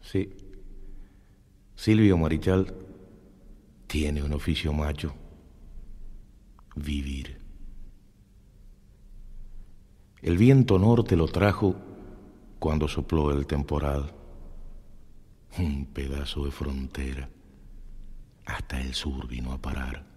Sí, Silvio Marichal tiene un oficio macho: vivir. El viento norte lo trajo cuando sopló el temporal. Un pedazo de frontera hasta el sur vino a parar.